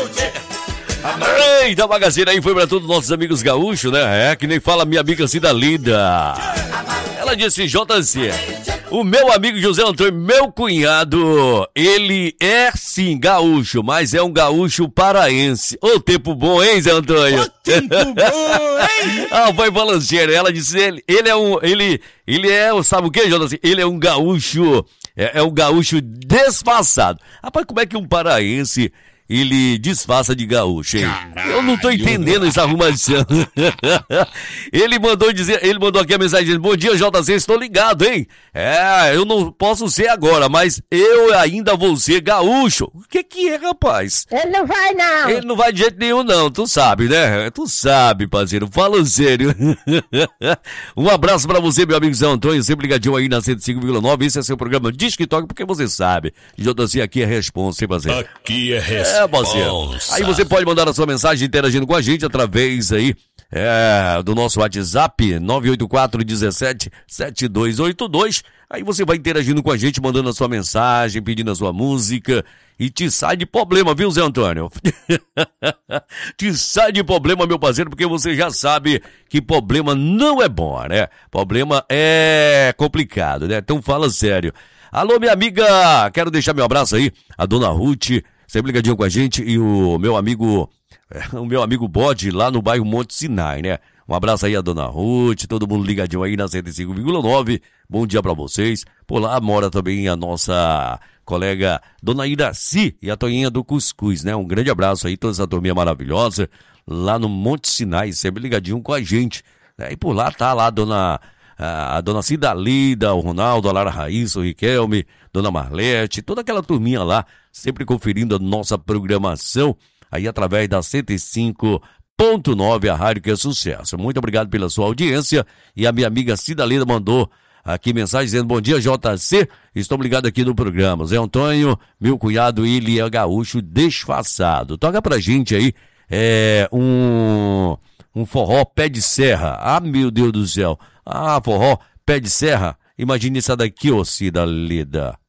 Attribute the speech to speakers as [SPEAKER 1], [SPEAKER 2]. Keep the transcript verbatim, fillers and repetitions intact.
[SPEAKER 1] Eita, bagaceira aí foi pra todos os nossos amigos gaúchos, né? É que nem fala minha amiga Cida Lida. Ela disse, J C, o meu amigo José Antônio, meu cunhado, ele é sim gaúcho, mas é um gaúcho paraense. Ô, tempo bom, hein, Zé Antônio? Ô, tempo bom, hein? Ah, foi balanceiro. Ela disse, ele, ele é um, ele, ele é, sabe o que, J C? Ele é um gaúcho, é, é um gaúcho disfarçado. Rapaz, como é que um paraense... ele disfarça de gaúcho, hein? Caralho. Eu não tô entendendo essa arrumação. Ele mandou dizer, ele mandou aqui a mensagem dizendo, bom dia, J C, estou ligado, hein? É, eu não posso ser agora, mas eu ainda vou ser gaúcho. O que que é, rapaz?
[SPEAKER 2] Ele não vai, não.
[SPEAKER 1] Ele não vai de jeito nenhum, não. Tu sabe, né? Tu sabe, parceiro. Fala sério. Um abraço pra você, meu amigo Zé Antônio, sempre ligadinho aí na cento e cinco vírgula nove. Esse é seu programa Disque Toque, porque você sabe. J C aqui é responsa, hein, parceiro? Aqui é responsa. É, parceiro. Aí você pode mandar a sua mensagem interagindo com a gente através aí é, do nosso WhatsApp nove oito quatro um sete sete dois oito dois. Aí você vai interagindo com a gente, mandando a sua mensagem, pedindo a sua música e te sai de problema, viu, Zé Antônio? Te sai de problema, meu parceiro, porque você já sabe que problema não é bom, né? Problema é complicado, né? Então fala sério. Alô, minha amiga, quero deixar meu abraço aí, a dona Ruth, sempre ligadinho com a gente, e o meu amigo, o meu amigo Bode, lá no bairro Monte Sinai, né? Um abraço aí a dona Ruth, todo mundo ligadinho aí na cento e cinco vírgula nove. Bom dia pra vocês. Por lá mora também a nossa colega dona Iraci e a Toninha do Cuscuz, né? Um grande abraço aí, toda essa turminha maravilhosa, lá no Monte Sinai, sempre ligadinho com a gente. E por lá tá lá a dona... a dona Cida Lida, o Ronaldo, a Lara Raíssa, o Riquelme, dona Marlete, toda aquela turminha lá, sempre conferindo a nossa programação, aí através da cento e cinco ponto nove, a rádio que é sucesso. Muito obrigado pela sua audiência, e a minha amiga Cida Lida mandou aqui mensagem dizendo, bom dia, J C, estou ligado aqui no programa. Zé Antônio, meu cunhado, ele é gaúcho disfarçado. Toca pra gente aí, é, um, um forró pé de serra. Ah, meu Deus do céu. Ah, forró, pé de serra. Imagine essa daqui, ô Cida Lida.